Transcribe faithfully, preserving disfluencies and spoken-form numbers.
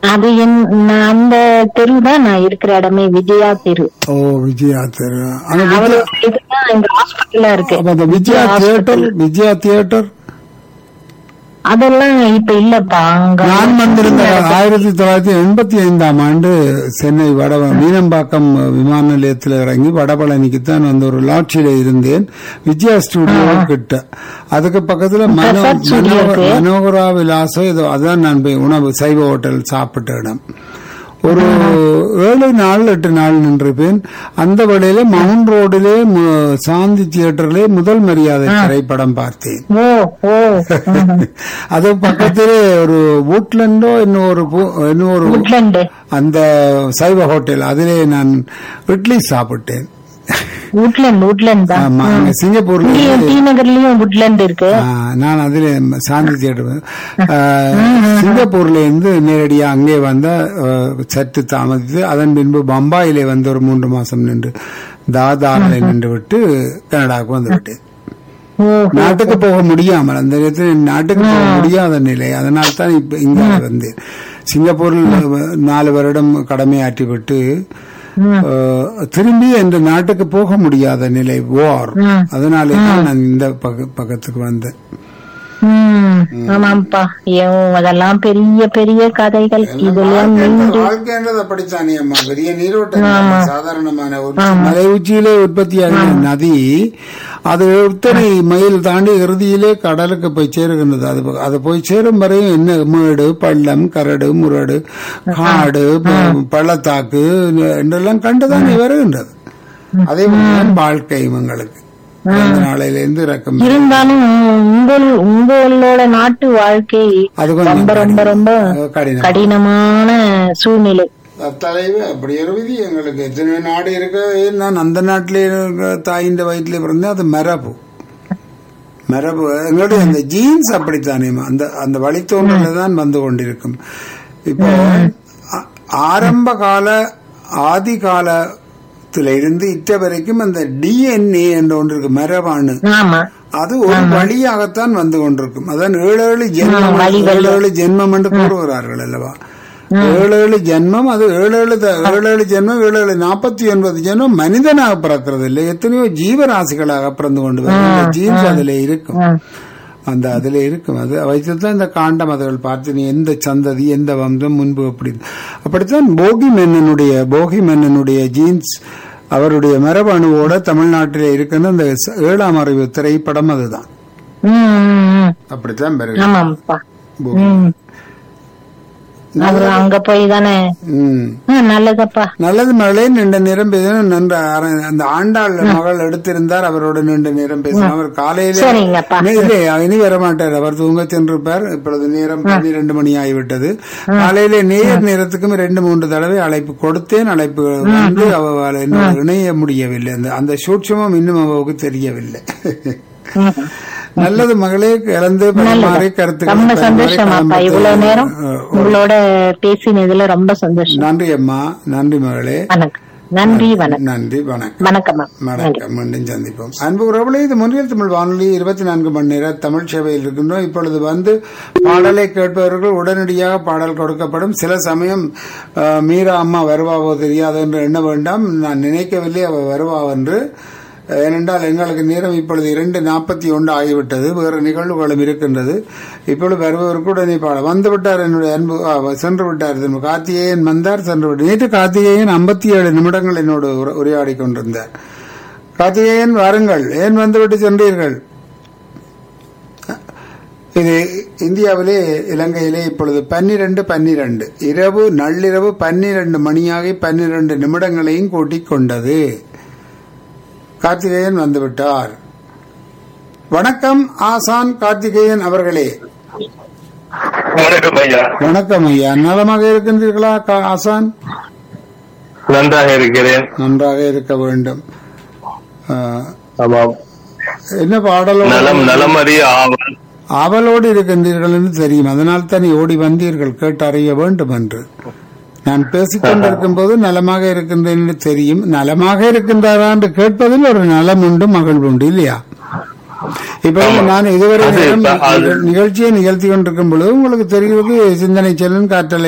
அது என் நான் அந்த தெரு தான் நான் இருக்கிற இடமே விஜயா தெரு. ஓ விஜயா தெரு. அந்த விஜயா அவருக்கு எதிர்தான் எங்க ஹாஸ்பிட்டல்ல இருக்கு. அப்ப அந்த விஜயா தியேட்டர் விஜயா தியேட்டர் அதெல்லாம் இப்ப இல்லப்பா. அங்க நான் வந்திருந்த ஆயிரத்தி தொள்ளாயிரத்தி எண்பத்தி ஐந்தாம் ஆண்டு சென்னை வட மீனம்பாக்கம் விமான நிலையத்தில் இறங்கி வடபழனிக்குத்தான் வந்து ஒரு லாட்சியில இருந்தேன். விஜயா ஸ்டுடியோ கிட்ட. அதுக்கு பக்கத்துல மனோ மனோகரா விலாசம் ஏதோ அதான் நான் போய் உணவு சைவ ஹோட்டல் சாப்பிட்ட இடம். ஒரு ஏழு நாள் எட்டு நாள் நின்றிருப்பேன். அந்த வழியில மவுண்ட் ரோடிலே சாந்தி தியேட்டர்ல முதல் மரியாதை திரைப்படம் பார்த்தேன். அது பக்கத்திலே ஒரு வூட்லண்டோ இன்னொரு இன்னொரு அந்த சைவ ஹோட்டல் அதிலே நான் இட்லி சாப்பிட்டேன். சிங்கப்பூர்ல இருக்கு. நான் அதுல சாந்தி தியேட்டர் சிங்கப்பூர்ல இருந்து நேரடியா அங்கே வந்த சற்று தாமதித்து அதன் பின்பு பம்பாயிலே வந்து ஒரு மூன்று மாசம் நின்று தாதாரில நின்று விட்டு கனடாவுக்கு வந்து விட்டேன். நாட்டுக்கு போக முடியாமல் அந்த நேரத்தில் நாட்டுக்கு போக முடியாத நிலை. அதனால தான் இப்ப இங்க வந்து சிங்கப்பூரில் நாலு வருடம் கடமையாற்றிவிட்டு திரும்பி என்ற நாட்டுக்கு போக முடியாத நிலை வார். அதனாலே நான் இந்த பக்கத்துக்கு வந்தேன். ஆமாப்பா, அதெல்லாம் பெரிய பெரிய கதைகள். இதெல்லாம் வாழ்க்கைன்றது அப்படித்தானே அம்மா. பெரிய நீரோட்டம் சாதாரணமான மலை உச்சியிலே உற்பத்தியான நதி அது இத்தனை மைல் தாண்டி இறுதியிலே கடலுக்கு போய் சேருகின்றது. அது அது போய் சேரும் வரையும் என்ன மேடு பள்ளம் கரடு முரடு காடு பள்ளத்தாக்கு என்றெல்லாம் கண்டுதான் வருகின்றது. அதே போல வாழ்க்கை இவங்களுக்கு நாளையிலிருந்து இறக்கம். இருந்தாலும் உங்களோட நாட்டு வாழ்க்கை ரொம்ப ரொம்ப ரொம்ப கடினமான சூழ்நிலை. தலைவர் அப்படி ஒரு விதி எங்களுக்கு. எத்தனை நாடு இருக்க, நான் அந்த நாட்டிலே தாயின் வயிற்றுல பிறந்தேன். அது மரபு மரபு எங்களுடைய அந்த ஜீன்ஸ் அப்படித்தானே அந்த அந்த வழித்தோன்றல தான் வந்து கொண்டிருக்கும். இப்போ ஆரம்ப கால ஆதி கால இருந்து இட்ட வரைக்கும் அந்த டிஎன்ஏ என்று ஒன்று இருக்கு, மரபாணு. அது ஒரு வழியாகத்தான் வந்து கொண்டிருக்கும். அதான் ஏழு ஏழு ஜென்மம் ஏழு ஏழு ஜென்மம் என்று கூறுகிறார்கள் அல்லவா. ஏழு ஏழு ஜென்மம் அது ஏழு ஏழு ஏழு ஏழு ஜென்மம் ஏழு ஏழு நாற்பத்தி ஒன்பது ஜென்மம் மனிதனாக பிறக்கிறது இல்லை, எத்தனையோ ஜீவராசிகளாக பிறந்து கொண்டு வரும். ஜீன்ஸ் அதுல இருக்கும், அந்த அதுல இருக்கும். அது வைத்துதான் இந்த காண்டம் அதுகள் பார்த்து நீ எந்த சந்ததி எந்த வம்சம் முன்பு அப்படி அப்படித்தான் போகி மன்னனுடைய போகி மன்னனுடைய ஜீன்ஸ் அவருடைய மரபணுவோட தமிழ்நாட்டிலே இருக்குன்னு அந்த ஏழாம் அறிவு திரைப்படம் அதுதான். அப்படித்தான் அங்க போய் தானே நல்லதப்பா நல்லது மகளே. நீண்ட நேரம் பேசணும். நன்ற அந்த ஆண்டாள் மகள் எடுத்திருந்தார், அவரோட நீண்ட நேரம் பேசணும். அவர் காலையில இனி வரமாட்டார், அவர் தூங்க சென்றிருப்பார். இப்பொழுது நேரம் பன்னிரண்டு மணி ஆகிவிட்டது. காலையில நேர் நேரத்துக்கும் ரெண்டு மூன்று தடவை அழைப்பு கொடுத்தேன். அழைப்பு வந்து அவள் இணைய முடியவில்லை. அந்த அந்த சூட்சமும் இன்னும் அவருக்கு தெரியவில்லை. நல்லது மகளே, கலந்து பரிமாறி கருத்து ரொம்ப சந்தோஷமாப்பா. இவ்வளவு நேரம் உங்களோட பேசினதுல ரொம்ப சந்தோஷம். நன்றி அம்மா, நன்றி மகளே. நன்றி வணக்கம். நன்றி வணக்கம். வணக்கம் வணக்கம். மீண்டும் சந்திப்போம். அன்பு உறவுகளே, இது முன்னில் தமிழ் வானொலி இருபத்தி நான்கு மணி நேர தமிழ் சேவையில் இருக்கின்றோம். இப்பொழுது வந்து பாடலை கேட்பவர்கள் உடனடியாக பாடல் கொடுக்கப்படும். சில சமயம் மீரா அம்மா வருவாவோ தெரியாது என்று எண்ண வேண்டாம். நான் நினைக்கவில்லை அவ வருவா என்று. ஏனென்றால் எங்களுக்கு நேரம் இப்பொழுது இரண்டு நாற்பத்தி ஒன்று ஆகிவிட்டது. வேறு நிகழ்வுகளும் இருக்கின்றது. இப்பொழுது வருபவருக்கு உடனே பாட வந்து விட்டார். என்னுடைய அன்பு சென்று விட்டார். கார்த்திகேயன் வந்தார், சென்று விட்டார். நேற்று கார்த்திகேயன் ஐம்பத்தி ஏழு நிமிடங்கள் என்னோடு உரையாடி கொண்டிருந்தார். கார்த்திகேயன் வாருங்கள், ஏன் வந்துவிட்டு சென்றீர்கள்? இது இந்தியாவிலே இலங்கையிலே இப்பொழுது பன்னிரண்டு பன்னிரண்டு இரவு நள்ளிரவு பன்னிரண்டு மணியாகி பன்னிரண்டு நிமிடங்களையும் கூட்டிக் கொண்டது. கார்த்திகேயன் வந்துவிட்டார். வணக்கம் ஆசான் கார்த்திகேயன் அவர்களே. வணக்கம் ஐயா. வணக்கம் ஐயா, நலமாக இருக்கின்றீர்களா ஆசான்? நன்றாக இருக்கிறேன். நன்றாக இருக்க வேண்டும். என்ன பாடலோடு ஆவலோடு இருக்கின்றீர்கள் என்று தெரியும். அதனால் தான் ஓடி வந்தீர்கள் கேட்டு அறிய வேண்டும் என்று. நான் பேசிக்கொண்டிருக்கும் போது நலமாக இருக்கின்றேன் என்று தெரியும். நலமாக இருக்கின்றாரா என்று கேட்பதில் ஒரு நலம் உண்டு, மகிழ்வு உண்டு இல்லையா? இப்ப நான் இதுவரை நிகழ்ச்சியை நிகழ்த்தி கொண்டிருக்கும் பொழுது உங்களுக்கு தெரிகிறது சிந்தனை செல்லும் காற்றலை